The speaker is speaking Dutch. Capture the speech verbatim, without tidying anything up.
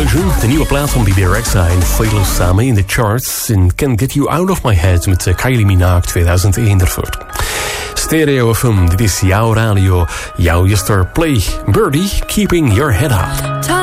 Illusion. De nieuwe plaat van B B Rexha en Philo samen in de charts. En Can't Get You Out of My Head met Kylie Minogue tweeduizend één ervoor. Stereo F M, dit is jouw radio, jouw Yester Play. Birdie, Keeping Your Head Up.